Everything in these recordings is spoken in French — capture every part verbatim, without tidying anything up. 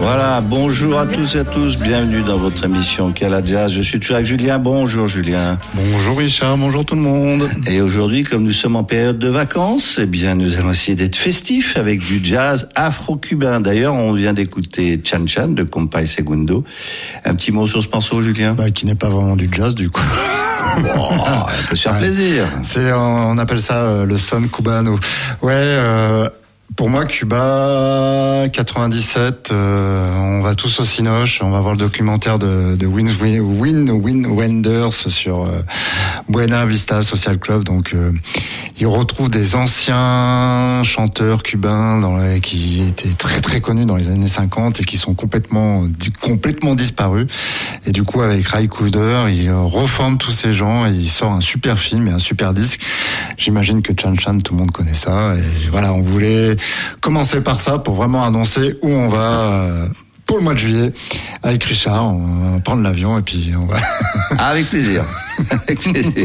Voilà, bonjour à tous et à tous, bienvenue dans votre émission Kala Jazz. Je suis toujours avec Julien. Bonjour Julien. Bonjour Richard, bonjour tout le monde. Et aujourd'hui, comme nous sommes en période de vacances, eh bien nous allons essayer d'être festifs avec du jazz afro-cubain. D'ailleurs, on vient d'écouter Chan Chan de Compay Segundo. Un petit mot sur ce morceau, Julien? Bah, qui n'est pas vraiment du jazz du coup. Bon, on peut se faire plaisir. C'est, on appelle ça euh, le son cubano. Ouais, euh, pour moi, Cuba, quatre-vingt-dix-sept, euh, on va tous au Cinoche, on va voir le documentaire de, de Win, Win, Win Wenders sur euh, Buena Vista Social Club. Donc, euh, il retrouve des anciens chanteurs cubains dans les, qui étaient très très connus dans les années cinquante et qui sont complètement complètement disparus. Et du coup, avec Ray Cooder, il reforme tous ces gens et il sort un super film et un super disque. J'imagine que Chan Chan, tout le monde connaît ça. Et voilà, on voulait commencer par ça pour vraiment annoncer où on va pour le mois de juillet avec Richard. On va prendre l'avion et puis on va... Avec plaisir. Avec plaisir.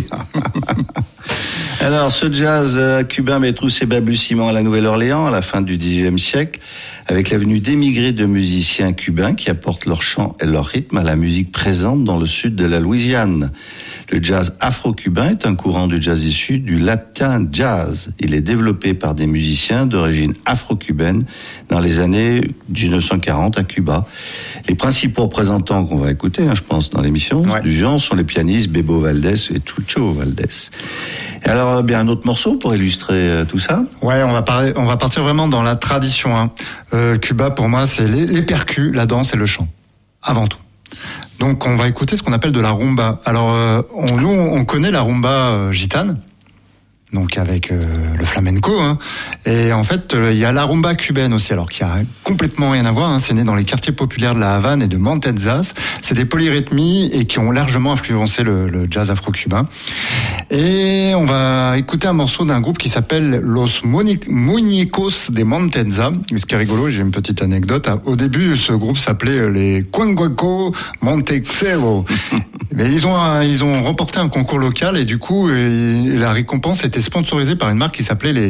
Alors, ce jazz cubain met tous ses balbutiements à la Nouvelle-Orléans à la fin du dix-huitième siècle, avec la venue d'émigrés de musiciens cubains qui apportent leur chant et leur rythme à la musique présente dans le sud de la Louisiane. Le jazz afro-cubain est un courant du jazz issu du latin jazz. Il est développé par des musiciens d'origine afro-cubaine dans les années dix-neuf cent quarante à Cuba. Les principaux représentants qu'on va écouter, hein, je pense, dans l'émission ouais. du genre sont les pianistes Bebo Valdés et Chucho Valdés. Et alors, bien un autre morceau pour illustrer euh, tout ça. Ouais, on va parler, on va partir vraiment dans la tradition. Hein. Euh, Cuba, pour moi, c'est les, les percus, la danse et le chant, avant tout. Donc on va écouter ce qu'on appelle de la rumba. Alors euh, on, nous on connaît la rumba euh, gitane, donc avec euh, le flamenco, hein. Et en fait il euh, y a la rumba cubaine aussi, alors qui a complètement rien à voir. Hein. C'est né dans les quartiers populaires de la Havane et de Montezas. C'est des polyrythmies et qui ont largement influencé le, le jazz afro-cubain. Et on va écouter un morceau d'un groupe qui s'appelle Los Muñecos de Montezas. Et ce qui est rigolo, j'ai une petite anecdote. Au début, ce groupe s'appelait les Cuanguaco Montexero. Mais ils ont ils ont remporté un concours local et du coup, la récompense était sponsorisée par une marque qui s'appelait les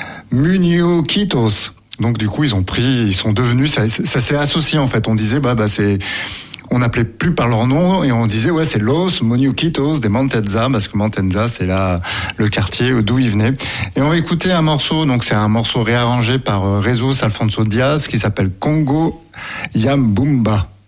Muñequitos. Donc du coup, ils ont pris, ils sont devenus, ça, ça s'est associé en fait. On disait bah bah c'est on n'appelait plus par leur nom et on disait ouais c'est Los Muñequitos de Montezas parce que Montezas c'est là le quartier d'où ils venaient. Et on va écouter un morceau, donc c'est un morceau réarrangé par Jesus Alfonso Diaz qui s'appelle Congo Yambumba.